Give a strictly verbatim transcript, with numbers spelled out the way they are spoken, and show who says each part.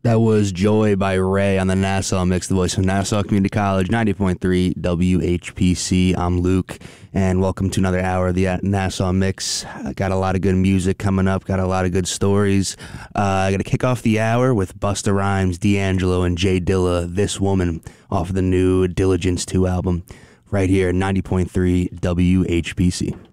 Speaker 1: That was Joy by Ray on the Nassau Mix, the voice of Nassau Community College, ninety point three W H P C. I'm Luke, and welcome to another hour of the Nassau Mix. I got a lot of good music coming up, got a lot of good stories. Uh, I got to kick off the hour with Busta Rhymes, D'Angelo, and Jay Dilla, This Woman, off of the new Diligence two album, right here, ninety point three W H P C.